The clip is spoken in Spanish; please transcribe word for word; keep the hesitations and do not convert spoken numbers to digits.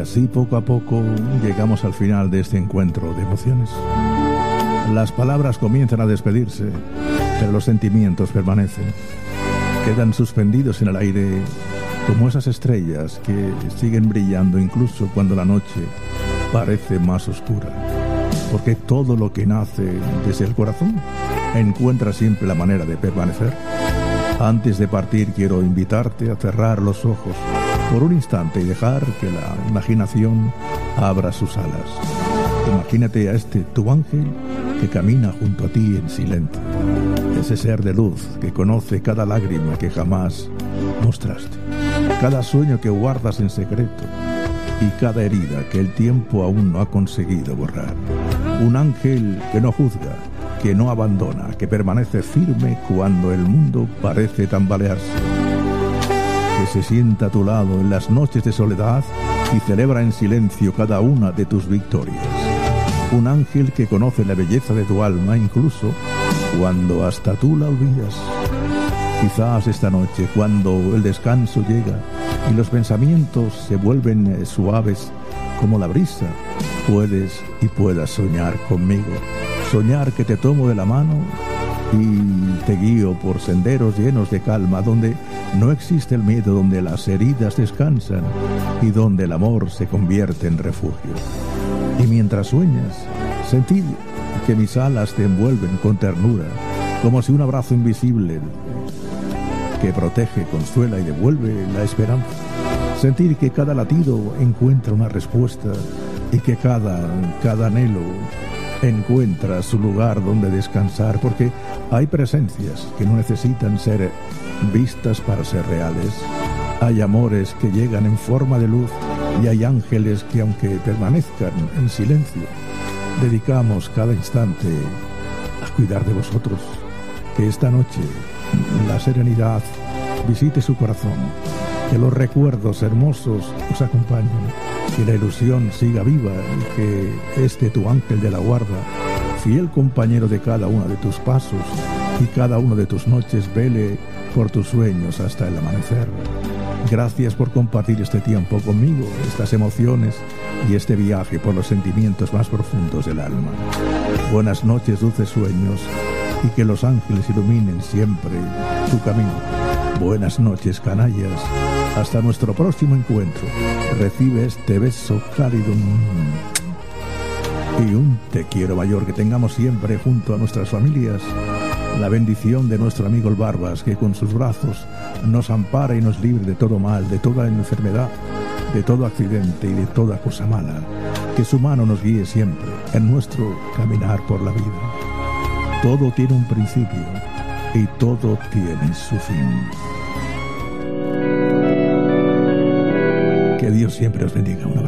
así poco a poco llegamos al final de este encuentro de emociones. Las palabras comienzan a despedirse, pero los sentimientos permanecen. Quedan suspendidos en el aire como esas estrellas que siguen brillando incluso cuando la noche parece más oscura. Porque todo lo que nace desde el corazón encuentra siempre la manera de permanecer. Antes de partir quiero invitarte a cerrar los ojos por un instante y dejar que la imaginación abra sus alas. Imagínate a este tu ángel que camina junto a ti en silencio. Ese ser de luz que conoce cada lágrima que jamás mostraste, cada sueño que guardas en secreto y cada herida que el tiempo aún no ha conseguido borrar. Un ángel que no juzga, que no abandona, que permanece firme cuando el mundo parece tambalearse. Que se sienta a tu lado en las noches de soledad y celebra en silencio cada una de tus victorias. Un ángel que conoce la belleza de tu alma incluso cuando hasta tú la olvidas. Quizás esta noche, cuando el descanso llega y los pensamientos se vuelven suaves como la brisa, puedes y puedas soñar conmigo. Soñar que te tomo de la mano y te guío por senderos llenos de calma, donde no existe el miedo, donde las heridas descansan y donde el amor se convierte en refugio. Y mientras sueñas, sentir que mis alas te envuelven con ternura, como si un abrazo invisible que protege, consuela y devuelve la esperanza. Sentir que cada latido encuentra una respuesta y que cada, cada anhelo encuentra su lugar donde descansar, porque hay presencias que no necesitan ser vistas para ser reales. Hay amores que llegan en forma de luz y hay ángeles que, aunque permanezcan en silencio, dedicamos cada instante a cuidar de vosotros. Que esta noche la serenidad visite su corazón, que los recuerdos hermosos os acompañen, que la ilusión siga viva y que este tu ángel de la guarda, fiel compañero de cada uno de tus pasos y cada una de tus noches, vele por tus sueños hasta el amanecer. Gracias por compartir este tiempo conmigo, estas emociones y este viaje por los sentimientos más profundos del alma. Buenas noches, dulces sueños, y que los ángeles iluminen siempre tu camino. Buenas noches, canallas. Hasta nuestro próximo encuentro. Recibe este beso cálido y un te quiero mayor. Que tengamos siempre junto a nuestras familias la bendición de nuestro amigo el Barbas, que con sus brazos nos ampara y nos libre de todo mal, de toda enfermedad, de todo accidente y de toda cosa mala. Que su mano nos guíe siempre en nuestro caminar por la vida. Todo tiene un principio y todo tiene su fin. Que Dios siempre os bendiga. Una